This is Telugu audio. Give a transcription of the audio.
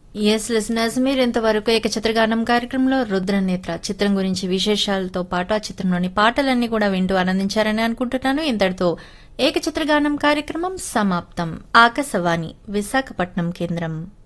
ఎస్ లిసనర్స్, మీరు ఇంతవరకు ఏకచిత్రగానం కార్యక్రమంలో రుద్రనేత్ర చిత్రం గురించి విశేషాలతో పాటు ఆ చిత్రంలోని పాటలన్నీ కూడా వింటూ ఆనందించారని అనుకుంటున్నాను. ఇంతటితో ఏకచిత్రగానం కార్యక్రమం సమాప్తం. ఆకాశవాణి విశాఖపట్నం కేంద్రం.